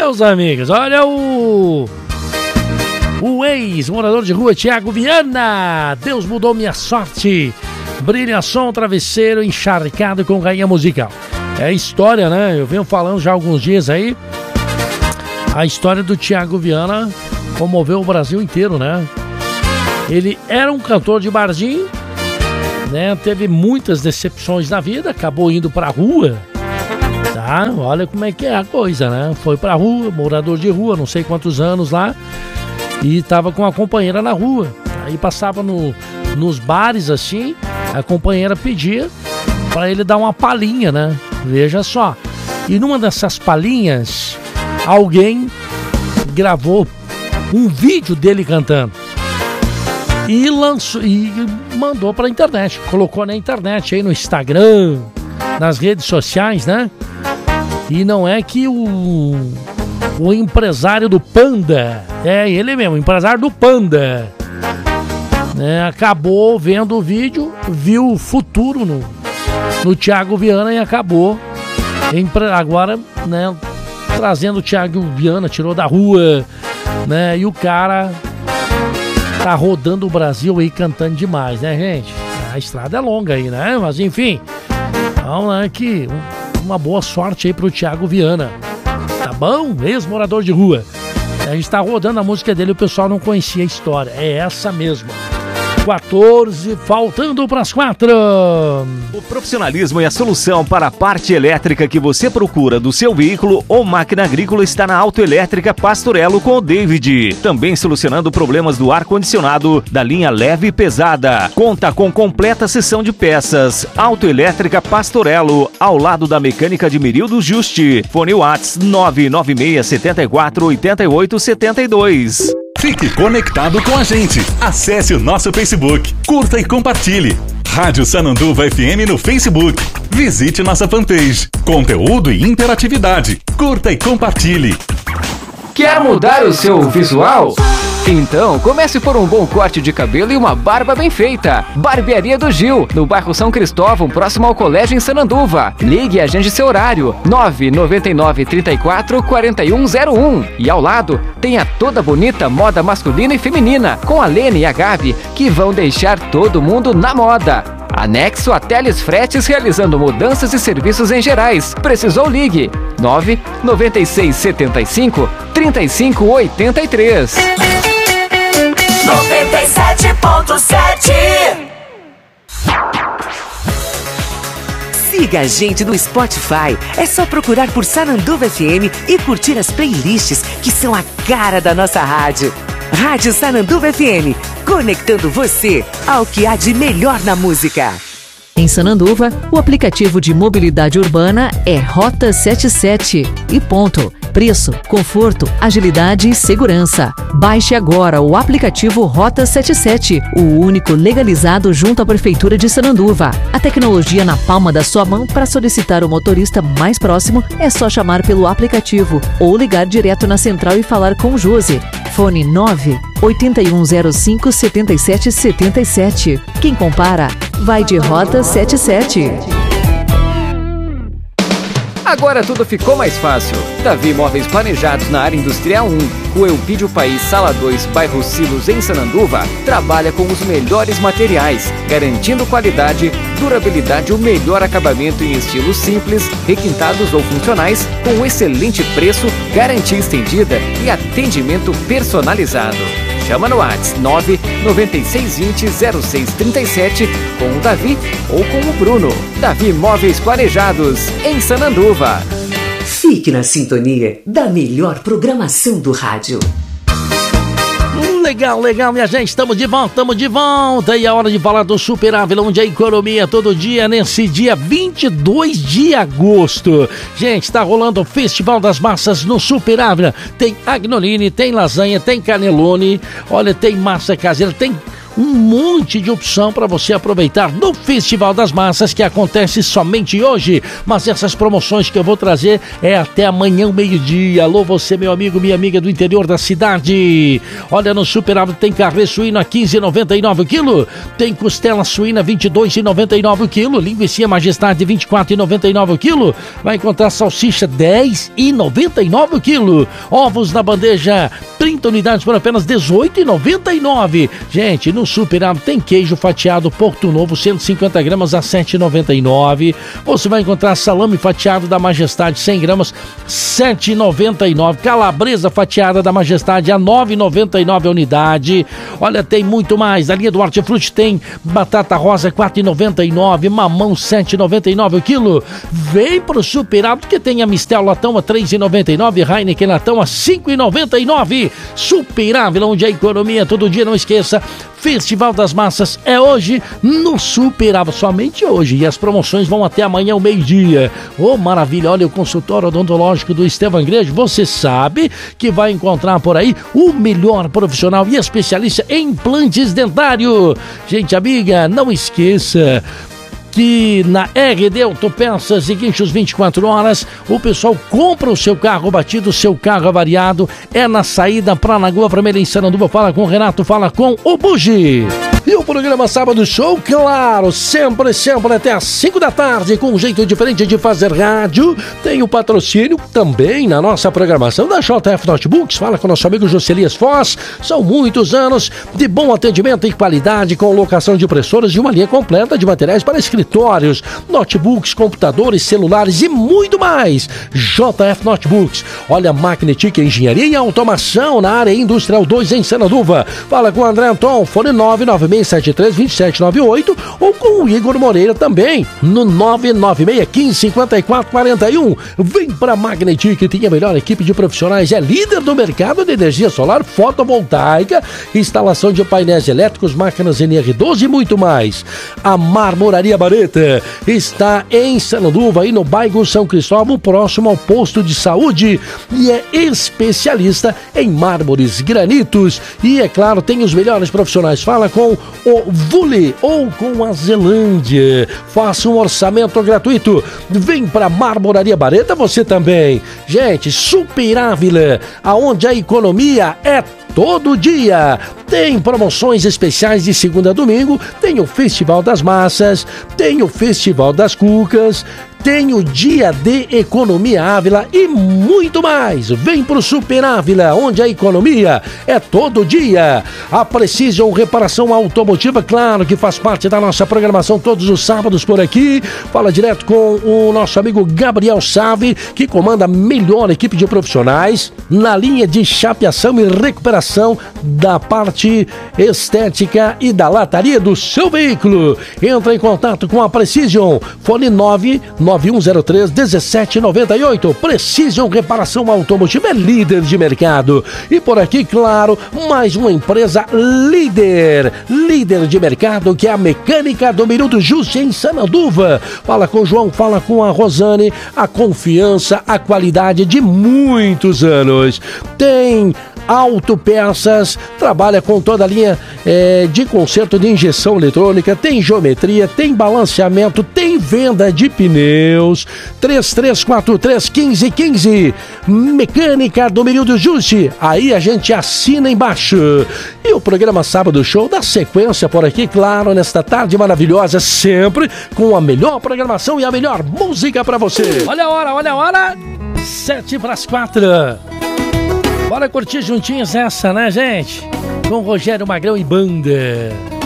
meus amigos. Olha o ex-morador de rua Thiago Viana. Deus mudou minha sorte. Brilha som, travesseiro encharcado com rainha musical. É história, né? Eu venho falando já há alguns dias aí. A história do Thiago Viana comoveu o Brasil inteiro, né? Ele era um cantor de barzinho, né? Teve muitas decepções na vida, acabou indo pra rua, tá? Olha como é que é a coisa, né? Foi pra rua, morador de rua, não sei quantos anos lá, e tava com a companheira na rua. Aí passava nos bares assim, a companheira pedia pra ele dar uma palhinha, né? Veja só. E numa dessas palhinhas, alguém gravou um vídeo dele cantando e lançou e mandou pra internet, colocou na internet aí no Instagram, nas redes sociais, né? E não é que o empresário do Panda, ele mesmo, o empresário do Panda, né, acabou vendo o vídeo, viu o futuro no Thiago Viana e acabou agora, né, trazendo o Thiago Viana, tirou da rua, né? E o cara tá rodando o Brasil aí cantando demais, né, gente? A estrada é longa aí, né? Mas enfim, vamos lá que uma boa sorte aí pro Thiago Viana, tá bom? Ex-morador de rua. A gente tá rodando a música dele, o pessoal não conhecia a história. É essa mesmo. 14, faltando para as 4. O profissionalismo e a solução para a parte elétrica que você procura do seu veículo ou máquina agrícola está na Autoelétrica Pastorello com o David. Também solucionando problemas do ar-condicionado da linha leve e pesada. Conta com completa seção de peças. Autoelétrica Pastorello, ao lado da Mecânica de Mirildo Juste. Fone Whats 996 74 88 72. Fique conectado com a gente. Acesse o nosso Facebook, curta e compartilhe. Rádio Sananduva FM no Facebook. Visite nossa fanpage. Conteúdo e interatividade. Curta e compartilhe. Quer mudar o seu visual? Então, comece por um bom corte de cabelo e uma barba bem feita. Barbearia do Gil, no bairro São Cristóvão, próximo ao colégio em Sananduva. Ligue e agende seu horário, 999 34 4101. E ao lado, tem a toda bonita moda masculina e feminina, com a Lene e a Gabi, que vão deixar todo mundo na moda. Anexo a Teles Fretes, realizando mudanças e serviços em gerais. Precisou, ligue 996 75 35 83. 97.7. Siga a gente no Spotify. É só procurar por Sananduva FM e curtir as playlists que são a cara da nossa rádio. Rádio Sananduva FM, conectando você ao que há de melhor na música. Em Sananduva, o aplicativo de mobilidade urbana é Rota 77 e ponto. Preço, conforto, agilidade e segurança. Baixe agora o aplicativo Rota 77, o único legalizado junto à Prefeitura de Sananduva. A tecnologia na palma da sua mão. Para solicitar o motorista mais próximo, é só chamar pelo aplicativo ou ligar direto na central e falar com o Josi. Fone 98105 7777. Quem compara, vai de Rota 77. Agora tudo ficou mais fácil. Davi Móveis Planejados na área industrial 1, Rua Elpidio País, Sala 2, bairro Silos, em Sananduva, trabalha com os melhores materiais, garantindo qualidade, durabilidade e o melhor acabamento em estilos simples, requintados ou funcionais, com excelente preço, garantia estendida e atendimento personalizado. Chama no WhatsApp 99620-0637 com o Davi ou com o Bruno. Davi Móveis Planejados, em Sananduva. Fique na sintonia da melhor programação do rádio. Legal, minha gente, estamos de volta. E é hora de falar do Super Ávila, onde a economia todo dia, nesse dia 22 de agosto. Gente, está rolando o Festival das Massas no Super Ávila. Tem agnoline, tem lasanha, tem canelone, olha, tem massa caseira, tem um monte de opção para você aproveitar no Festival das Massas, que acontece somente hoje. Mas essas promoções que eu vou trazer é até amanhã, meio-dia. Alô, você, meu amigo, minha amiga do interior da cidade. Olha, no Superávit tem carne suína 15,99 o quilo. Tem costela suína 22,99 o quilo. Linguiça Majestade 24,99 o quilo. Vai encontrar salsicha 10,99 o quilo. Ovos na bandeja 30 unidades por apenas 18,99. Gente, no Superávit tem queijo fatiado Porto Novo 150 gramas a 7,99. Você vai encontrar salame fatiado da Majestade 100 gramas 7,99. Calabresa fatiada da Majestade a 9,99 a unidade. Olha, tem muito mais. Na linha do Hortifruti tem batata rosa 4,99, mamão 7,99 o quilo. Vem pro Superávit que tem a Mistel latão a 3,99, Heineken latão a 5,99. Superávit, onde a economia todo dia, não esqueça. Festival das Massas é hoje no Superávit, somente hoje, e as promoções vão até amanhã ao meio-dia. Oh, maravilha, olha, o consultório odontológico do Estevão Igreja, você sabe que vai encontrar por aí o melhor profissional e especialista em implantes dentários. Gente amiga, não esqueça que na RD Autopeças e Guinchos 24 horas, o pessoal compra o seu carro batido, o seu carro avariado, é na saída pra Lagoa Vermelha em Sananduva. Fala com o Renato, fala com o Bugi. E o programa Sábado Show, claro, sempre até às 5 da tarde, com um jeito diferente de fazer rádio. Tem o patrocínio também na nossa programação da JF Notebooks. Fala com o nosso amigo Joselias Foz. São muitos anos de bom atendimento e qualidade, com locação de impressoras e uma linha completa de materiais para escritórios, notebooks, computadores, celulares e muito mais. JF Notebooks. Olha, Magnetic Engenharia e Automação na área Industrial 2 em Sananduva. Fala com o André Anton, fone 996732798, ou com o Igor Moreira também, no 996155441. Vem pra Magnetic, que tem a melhor equipe de profissionais, é líder do mercado de energia solar fotovoltaica, instalação de painéis elétricos, máquinas NR12 e muito mais. A Marmoraria Bareta está em Sananduva, e no bairro São Cristóvão, próximo ao posto de saúde, e é especialista em mármores, granitos e, é claro, tem os melhores profissionais. Fala com o Vule ou com a Zelândia. Faça um orçamento gratuito. Vem para Marmoraria Bareta você também. Gente, Superávit, aonde a economia é todo dia. Tem promoções especiais de segunda a domingo, tem o Festival das Massas, tem o Festival das Cucas, tem o Dia de Economia Ávila e muito mais. Vem pro Superávit, onde a economia é todo dia. A Precision Reparação Automotiva, claro que faz parte da nossa programação todos os sábados por aqui. Fala direto com o nosso amigo Gabriel Save, que comanda a melhor equipe de profissionais na linha de chapeação e recuperação da parte estética e da lataria do seu veículo. Entra em contato com a Precision, fone 99103-1798. Precision Reparação Automotiva é líder de mercado. E por aqui, claro, mais uma empresa líder de mercado, que é a Mecânica do Minuto Justo em Sananduva. Fala com o João, fala com a Rosane, a confiança, a qualidade de muitos anos. Tem Autopeças, trabalha com toda a linha de conserto de injeção eletrônica, tem geometria, tem balanceamento, tem venda de pneus. 3343-1515. Mecânica do Minuto Juste. Aí a gente assina embaixo. E o programa Sábado Show dá sequência por aqui, claro, nesta tarde maravilhosa, sempre com a melhor programação e a melhor música pra você. Olha a hora, 7:04. Bora curtir juntinhos essa, né, gente? Com Rogério Magrão e banda.